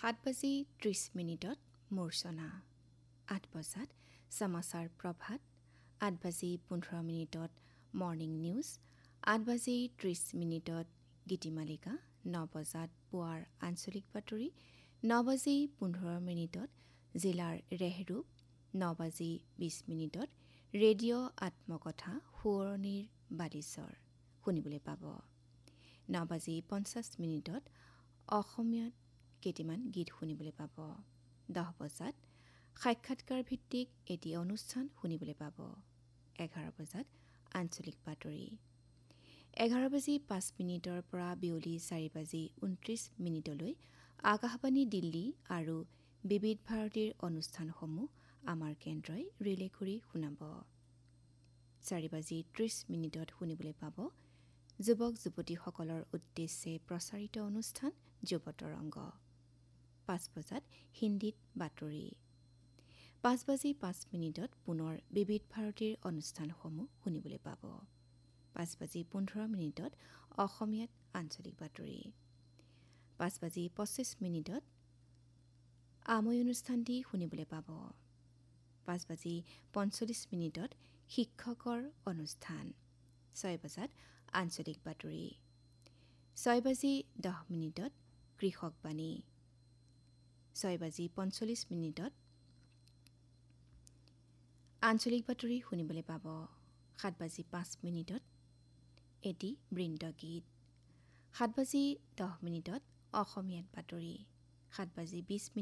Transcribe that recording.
7:30 মূৰ্ছনা 8 বজাত সমাচাৰ প্ৰভাত 8:15 morning news 8:30 Gitimalika 9 বজাত পুৱাৰ আঞ্চলিক বাতৰি 9:15 জিলাৰ ৰেহৰূপ 9:20 ৰেডিঅ' আত্মকথা সোঁৱৰণিৰ বালিচৰ শুনিবলৈ পাব 9:50 অসমীয়াত কেইটামান গীত শুনিবলৈ পাব 10 বজাত সাক্ষাৎকাৰ ভিত্তিক এটি অনুষ্ঠান শুনিবলৈ পাব 11 বজাত আঞ্চলিক বাতৰি 11:05 পৰা বিয়লি 4:29 আকাশবাণী দিল্লী আৰু বিবিধ ভাৰতীৰ অনুষ্ঠানসমূহ আমাৰ কেন্দ্ৰই ৰিলে কৰি শুনাব 4:30 শুনিবলৈ পাব যুৱক যুৱতীসকলৰ উদ্দেশ্যে প্ৰচাৰিত অনুষ্ঠান যুৱতৰংগ 5 বজাত হিন্দীত বাতৰি 5:05 পুনৰ বিবিধ ভাৰতীৰ অনুষ্ঠানসমূহ শুনিবলৈ পাব 5:15 অসমীয়াত আঞ্চলিক বাতৰি 5:25 আমৈ অনুষ্ঠানটি শুনিবলৈ পাব 5:45 শিক্ষকৰ অনুষ্ঠান 6 বজাত আঞ্চলিক বাতৰি 6:10 কৃষকবাণী 6:45 আঞ্চলিক বাতৰি শুনিবলৈ পাব 7:05 এটি বৃন্দগীত 7:10 অসমীয়াত বাতৰি 7:20